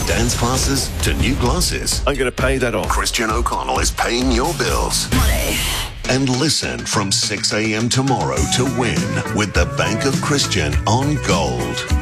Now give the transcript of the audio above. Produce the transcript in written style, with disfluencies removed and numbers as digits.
dance classes to new glasses, I'm going to pay that off. Christian O'Connell is paying your bills. Money. And listen from 6 a.m. tomorrow to win with the Bank of Christian on Gold.